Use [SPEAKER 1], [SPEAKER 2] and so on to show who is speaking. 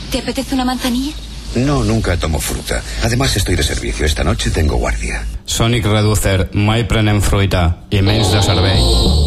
[SPEAKER 1] ¿Te apetece una manzanilla?
[SPEAKER 2] No, nunca tomo fruta. Además estoy de servicio. Esta noche tengo guardia.
[SPEAKER 3] Sonic Reducer, mai prenem fruita, i menys de servei.